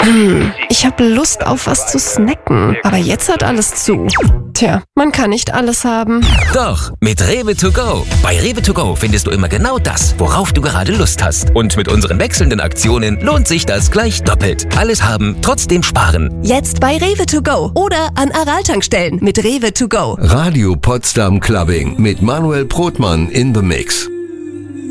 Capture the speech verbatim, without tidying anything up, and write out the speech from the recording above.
Ich habe Lust auf was zu snacken, aber jetzt hat alles zu. Tja, man kann nicht alles haben. Doch, mit Rewe to go. Bei Rewe to go findest du immer genau das, worauf du gerade Lust hast. Und mit unseren wechselnden Aktionen lohnt sich das gleich doppelt. Alles haben, trotzdem sparen. Jetzt bei Rewe to go oder an Aral-Tankstellen mit Rewe to go. Radio Potsdam Clubbing mit Manuel Brotmann in the Mix.